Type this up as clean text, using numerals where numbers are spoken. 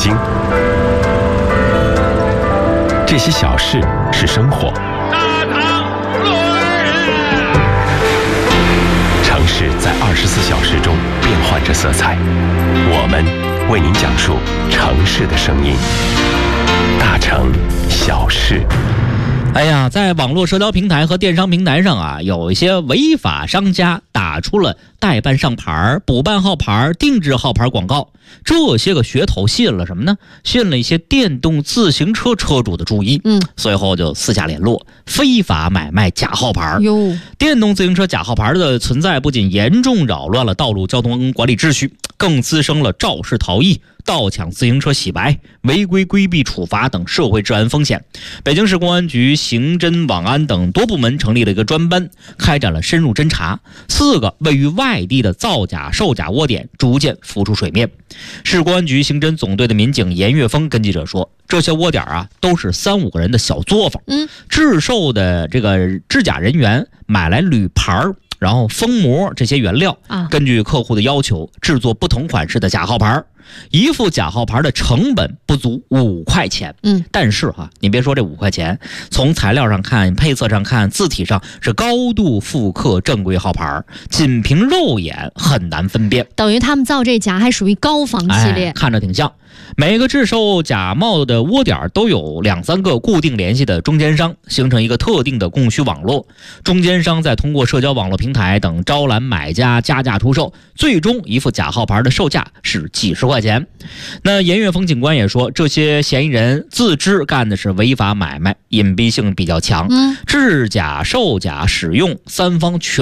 京。这些小事是生活，城市在24小时中变换着色彩，我们为您讲述城市的声音。大城小事。 哎呀，在网络社交平台和电商平台上啊，有一些违法商家打出了代办上牌、补办号牌、定制号牌广告，这些个噱头吸引了什么呢？吸引了一些电动自行车车主的注意。随后就私下联络，非法买卖假号牌。电动自行车假号牌的存在不仅严重扰乱了道路交通管理秩序，更滋生了肇事逃逸、盗抢自行车洗白、违规规避处罚等社会治安风险。北京市公安局刑侦网安等多部门成立了一个专班，开展了深入侦查，4个位于外地的造假售假窝点逐渐浮出水面。市公安局刑侦总队的民警严岳峰跟记者说，这些窝点啊都是3-5个人的小作坊，制售的这个制假人员买来铝牌然后封膜这些原料，根据客户的要求制作不同款式的假号牌。一副假号牌的成本不足5块钱，但是你别说这5块钱，从材料上看、配色上看、字体上是高度复刻正规号牌，仅凭肉眼很难分辨。 等于他们造这假还属于高仿系列， 看着挺像。每个制售假冒的窝点都有2-3个固定联系的中间商，形成一个特定的供需网络。中间商再通过社交网络平台等招揽买家，加价出售，最终一副假号牌的售价是几十块钱。那严岳峰警官也说，这些嫌疑人自知干的是违法买卖，隐蔽性比较强，制假、售假、使用3方全